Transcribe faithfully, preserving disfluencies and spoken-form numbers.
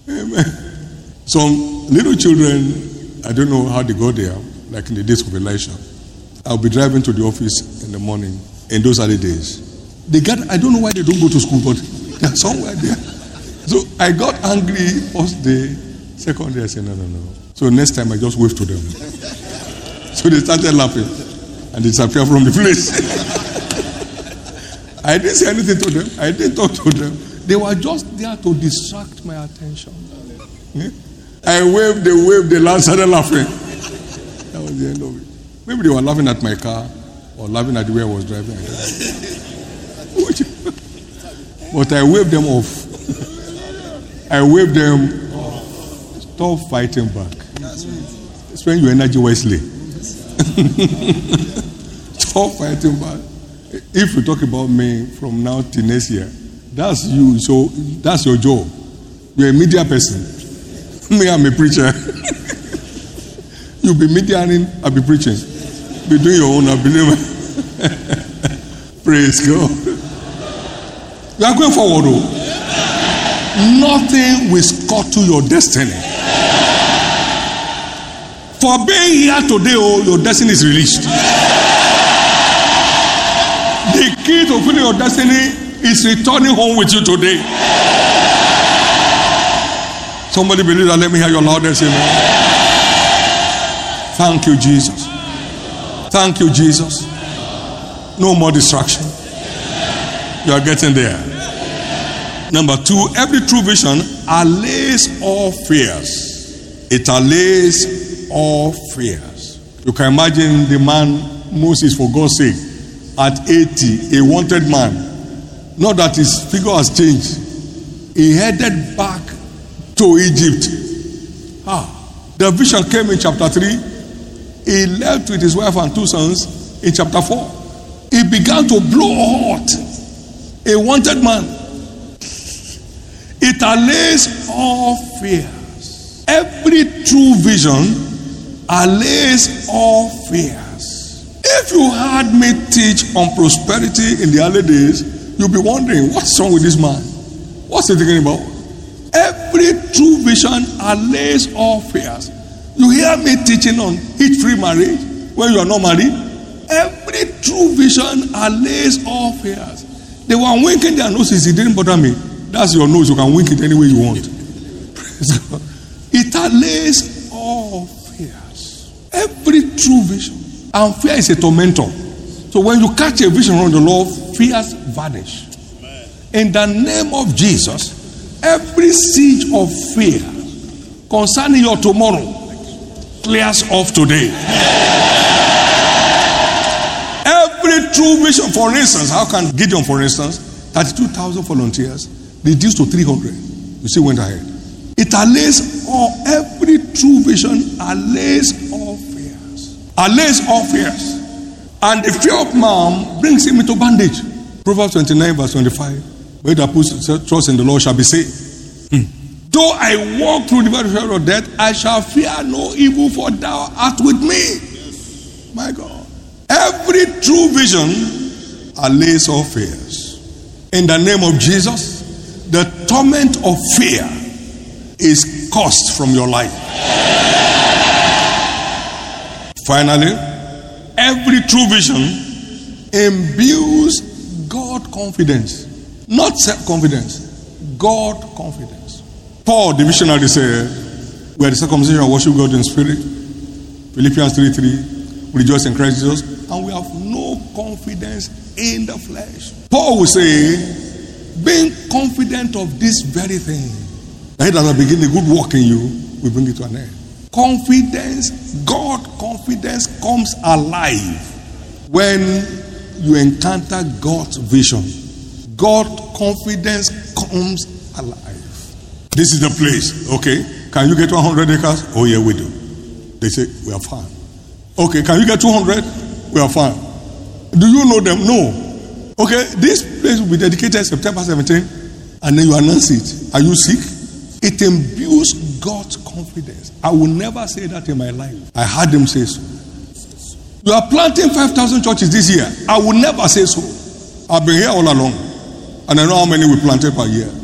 Amen. Some little children, I don't know how they got there, like in the days of Elisha. I'll be driving to the office in the morning, in those early days. They got, I don't know why they don't go to school, but they're somewhere there. So I got angry first day, second day I said, no, no, no. So next time I just waved to them. So they started laughing and they disappeared from the place. I didn't say anything to them. I didn't talk to them. They were just there to distract my attention. Yeah? I waved, they waved, they started laughing. That was the end of it. Maybe they were laughing at my car or laughing at the way I was driving. But I waved them off. I waved them off. Stop fighting back. Spend your energy wisely. Stop fighting back. If you talk about me from now till next year, that's you. So that's your job. You're a media person. Me, I'm a preacher. You'll be mediating, I'll be preaching. Be doing your own, I'll be doing. Praise God. You are going forward, though. Nothing will scuttle your destiny. For being here today, oh, your destiny is released. The key to fulfilling your destiny is returning home with you today. Somebody believe that? Let me hear your loudest amen. Thank you, Jesus. Thank you, Jesus. No more distraction. You are getting there. Number two, every true vision allays all fears. It allays all fears. You can imagine the man Moses, for God's sake, at eighty, a wanted man. Not that his figure has changed. He headed back to Egypt. Ah, the vision came in chapter three. He left with his wife and two sons in chapter four. He began to blow hot. A wanted man. It allays all fears. Every true vision allays all fears. If you heard me teach on prosperity in the early days, you'll be wondering, what's wrong with this man? What's he thinking about? Every true vision allays all fears. You hear me teaching on hitch-free marriage when you are not married? Every true vision allays all fears. They were winking their noses. It didn't bother me. That's your nose. You can wink it any way you want. It allays all fears. Every true vision. And fear is a tormentor. So when you catch a vision from the Lord, fears vanish. In the name of Jesus, every siege of fear concerning your tomorrow clears off today. Every true vision, for instance, how can Gideon, for instance, thirty-two thousand volunteers reduced to three hundred? You see, went ahead. It allays all, every true vision allays all fears. Allays all fears. And the fear of man brings him into bondage. Proverbs twenty-nine, verse twenty-five. He that puts trust in the Lord shall be saved. Hmm. Though I walk through the valley of death, I shall fear no evil, for thou art with me. Yes. My God. Every true vision allays all fears. In the name of Jesus, the torment of fear is cursed from your life. Finally, every true vision imbues God confidence. Not self-confidence, God confidence. Paul, the missionary, said, we are the circumcision of worship God in spirit. Philippians three three. We rejoice in Christ Jesus. And we have no confidence in the flesh. Paul will say, being confident of this very thing, that he that has begun a good work in you, will bring it to an end. Confidence, God confidence comes alive when you encounter God's vision. God confidence comes alive. This is the place. Okay, can you get one hundred acres? Oh yeah, we do. They say we are fine. Okay, can you get two hundred? We are fine. Do you know them? No. Okay, this place will be dedicated September seventeenth, and then you announce it. Are you sick? It imbues God's confidence. I will never say that in my life. I heard them say so. You are planting five thousand churches this year. I will never say so. I've been here all along. And I know how many we planted per year.